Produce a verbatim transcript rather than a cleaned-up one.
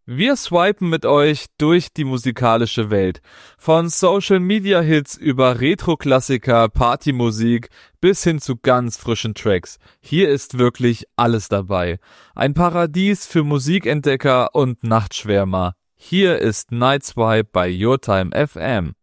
Wir swipen mit euch durch die musikalische Welt. Von Social-Media-Hits über Retro-Klassiker, Partymusik bis hin zu ganz frischen Tracks. Hier ist wirklich alles dabei. Ein Paradies für Musikentdecker und Nachtschwärmer. Hier ist Nightswipe bei Your Time F M.